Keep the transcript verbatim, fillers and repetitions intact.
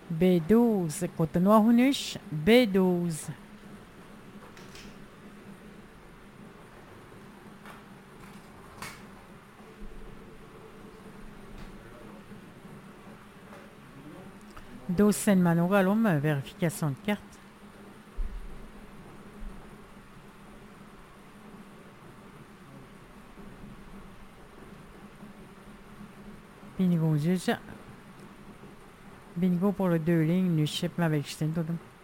B douze, Cotonou Hunush, B douze. Docen Manogalum, vérification de carte. Bingo juge. Bingo pour le deux lignes, le shipment avec Justin Totem.